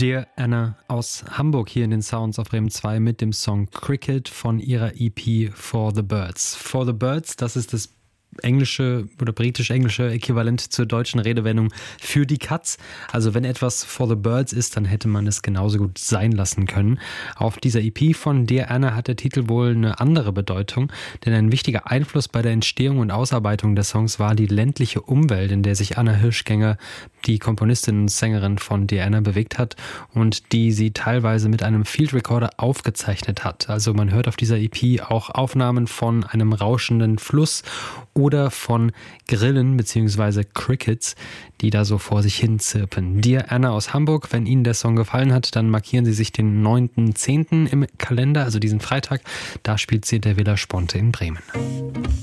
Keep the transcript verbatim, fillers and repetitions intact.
Dear Anna aus Hamburg hier in den Sounds auf Bremen zwei mit dem Song Cricket von ihrer E P For the Birds. For the Birds, das ist das englische oder britisch-englische Äquivalent zur deutschen Redewendung für die Katz. Also wenn etwas for the birds ist, dann hätte man es genauso gut sein lassen können. Auf dieser E P von Dear Anna hat der Titel wohl eine andere Bedeutung, denn ein wichtiger Einfluss bei der Entstehung und Ausarbeitung des Songs war die ländliche Umwelt, in der sich Anna Hirschgänger, die Komponistin und Sängerin von Dear Anna, bewegt hat und die sie teilweise mit einem Field Recorder aufgezeichnet hat. Also man hört auf dieser E P auch Aufnahmen von einem rauschenden Fluss oder von Grillen bzw. Crickets, die da so vor sich hin zirpen. Dear Anna aus Hamburg, wenn Ihnen der Song gefallen hat, dann markieren Sie sich den neunten zehnten im Kalender, also diesen Freitag. Da spielt sie der Villa Sponte in Bremen.